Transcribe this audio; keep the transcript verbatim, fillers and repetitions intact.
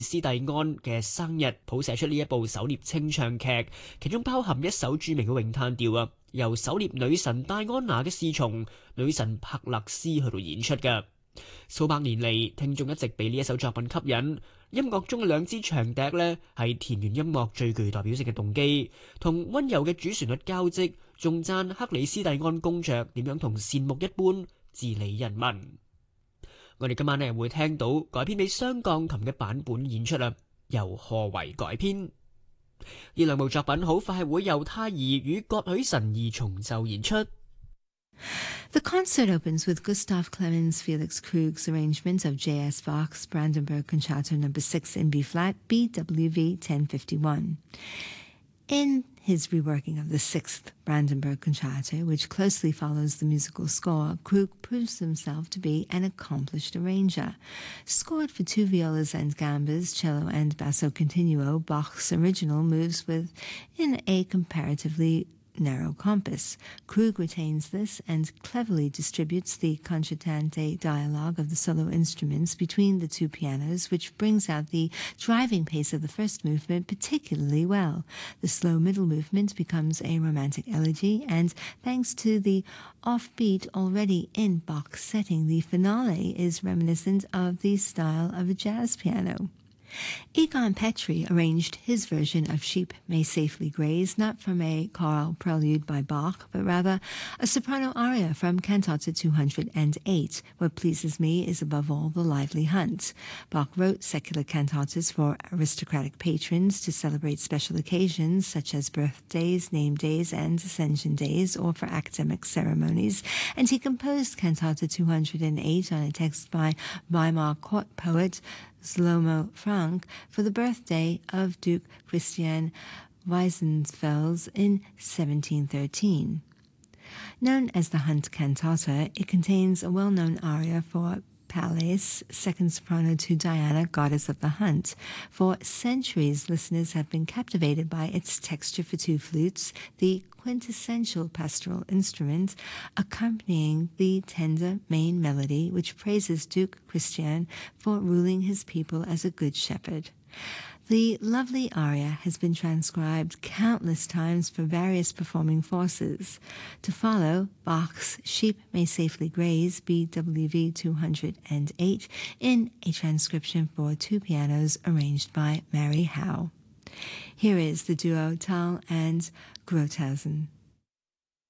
斯蒂安嘅生日譜寫出呢一部狩獵清唱劇，其中包含一首著名嘅詠嘆調啊，由狩獵女神戴安娜嘅侍從女神柏勒斯去到演出嘅。數百年嚟，聽眾一直被呢一首作品吸引。音樂中嘅兩支長笛呢，係田園音樂最具代表性嘅動機，同溫柔嘅主旋律交織，仲讚克里斯蒂安公爵點樣同善牧一般治理人民。我哋今晚呢會聽到改編俾雙鋼琴嘅版本演出啦，由何為改編。呢兩部作品好快會由泰兒與葛許臣二重奏演出。 The concert opens with Gustav Clemens Felix Krug's arrangement of J S Bach's Brandenburg Concerto Number six in B-flat, B W V ten fifty-one. In his reworking of the sixth Brandenburg Concerto, which closely follows the musical score, Krug proves himself to be an accomplished arranger. Scored for two violas and gambas, cello and basso continuo, Bach's original moves within a comparatively narrow compass. Krug retains this and cleverly distributes the concertante dialogue of the solo instruments between the two pianos, which brings out the driving pace of the first movement particularly well. The slow middle movement becomes a romantic elegy, and thanks to the offbeat already in Bach's setting, the finale is reminiscent of the style of a jazz piano. Egon Petri arranged his version of Sheep May Safely Graze not from a choral prelude by Bach, but rather a soprano aria from Cantata two hundred eight. What pleases me is above all the lively hunt. Bach wrote secular cantatas for aristocratic patrons to celebrate special occasions such as birthdays, name days, and ascension days, or for academic ceremonies, and he composed Cantata two hundred eight on a text by Weimar court poet Shlomo Frank for the birthday of Duke Christian Weissenfels in seventeen thirteen. Known as the Hunt Cantata, it contains a well-known aria for Pallas, second soprano to Diana, goddess of the hunt. For centuries, listeners have been captivated by its texture for two flutes, the quintessential pastoral instrument, accompanying the tender main melody, which praises Duke Christian for ruling his people as a good shepherd. The lovely aria has been transcribed countless times for various performing forces. To follow, Bach's Sheep May Safely Graze, B W V two hundred eight, in a transcription for two pianos arranged by Mary Howe. Here is the duo Tal and Grothausen.